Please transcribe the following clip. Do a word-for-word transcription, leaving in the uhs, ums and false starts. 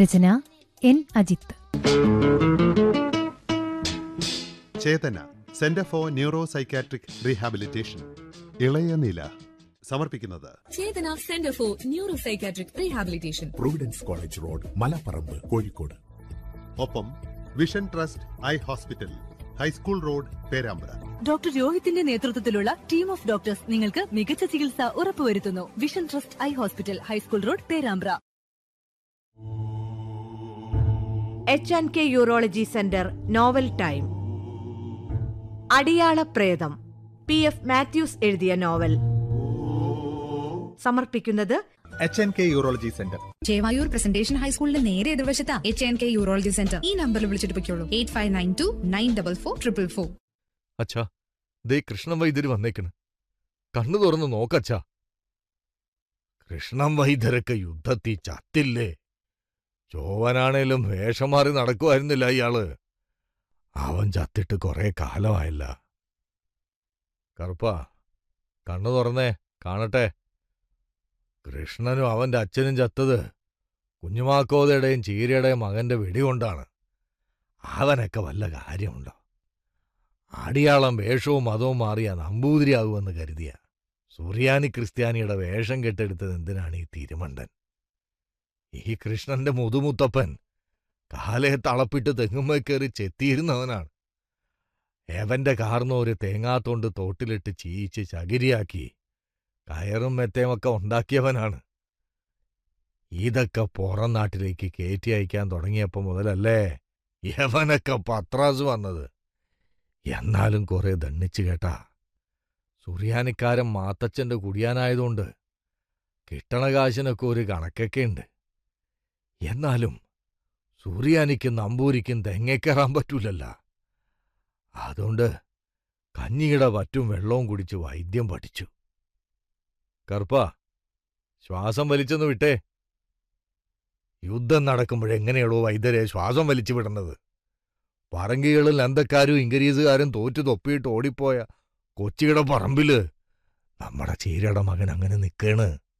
Rachana N Ajith. Chetana centre for neuro psychiatric rehabilitation ഇളയ നില സമർപ്പിക്കുന്നത് ചേതന centre for neuro psychiatric rehabilitation, Providence college road, Malaparamba, Kozhikode. ഒപ്പം vision trust eye hospital, high school road, Perambra. Doctor രോഹിത്തിന്റെ നേതൃത്വത്തിലുള്ള team of doctors നിങ്ങൾക്ക് മികച്ച ചികിത്സ ഉറപ്പുവരുത്തുന്നു. Vision trust eye hospital, high school road, Perambra. H and K urology centre novel time. അടിയാള പ്രേതം, P F Mathews എഴുതിയ novel. സമർപ്പിക്കുന്നത് H N K urology centre, Chevayur presentation ഹൈസ്കൂളിന്റെ നേരെ എതിർവശത്താ H N K urology centre. ഈ നമ്പറിൽ വിളിച്ചിട്ട് പൊയ്ക്കോളൂ. Eight five nine to nine double four triple four. അച്ഛാ, ദേ കൃഷ്ണൻ വൈദ്യര് വന്നേക്കണ്. കണ്ണു തുറന്ന് നോക്കച്ചാ. കൃഷ്ണൻ വൈദ്യരൊക്കെ യുദ്ധത്തിൽ ചത്തില്ലേ? ചോവനാണേലും വേഷം മാറി നടക്കുമായിരുന്നില്ല ഇയാള്. അവൻ ചത്തിട്ട് കൊറേ കാലമായില്ല. കറുപ്പാ, കണ്ണു തുറന്നേ, കാണട്ടെ. കൃഷ്ണനും അവന്റെ അച്ഛനും ചത്തത് കുഞ്ഞുമാക്കോതയുടെയും ചീരയുടെയും മകന്റെ വെടികൊണ്ടാണ്. അവനൊക്കെ വല്ല കാര്യമുണ്ടോ? അടിയാളം വേഷവും മതവും മാറിയ നമ്പൂതിരിയാകുമെന്ന് കരുതിയ സുറിയാനി ക്രിസ്ത്യാനിയുടെ വേഷം കെട്ടെടുത്തത് എന്തിനാണ് ഈ തിരുമണ്ടൻ? ഈ കൃഷ്ണന്റെ മുതുമുത്തപ്പൻ കാലയെ തളപ്പിട്ട് തെങ്ങുമ്മ കയറി ചെത്തിയിരുന്നവനാണ്. ഏവന്റെ കാർന്ന ഒരു തേങ്ങാത്തോണ്ട് തോട്ടിലിട്ട് ചീയിച്ച് ചകിരിയാക്കി കയറും മെത്തേമൊക്കെ ഉണ്ടാക്കിയവനാണ്. ഇതൊക്കെ പുറം നാട്ടിലേക്ക് കയറ്റി അയക്കാൻ തുടങ്ങിയപ്പോൾ മുതലല്ലേ യവനൊക്കെ പത്രാസ് വന്നത്. എന്നാലും കുറെ ദണ്ണിച്ചു കേട്ടാ. സുറിയാനിക്കാരൻ മാത്തച്ഛന്റെ കുടിയാനായതുകൊണ്ട് കിട്ടണ കാശിനൊക്കെ ഒരു കണക്കൊക്കെ ഉണ്ട്. എന്നാലും സുറിയാനിക്കും നമ്പൂരിക്കും തെങ്ങേക്കയറാൻ പറ്റൂലല്ല. അതുകൊണ്ട് കഞ്ഞിയുടെ വറ്റും വെള്ളവും കുടിച്ച് വൈദ്യം പഠിച്ചു. കറുപ്പാ, ശ്വാസം വലിച്ചൊന്ന് വിട്ടേ. യുദ്ധം നടക്കുമ്പോഴെങ്ങനെയുള്ളൂ വൈദ്യരെ ശ്വാസം വലിച്ചു വിടുന്നത്? പറങ്കികളിൽ ലന്തക്കാരും ഇംഗ്ലീഷുകാരും തോറ്റു തൊപ്പിയിട്ട് ഓടിപ്പോയ കൊച്ചിയുടെ പറമ്പില് നമ്മുടെ ചീരയുടെ മകൻ അങ്ങനെ നിൽക്കേണ്.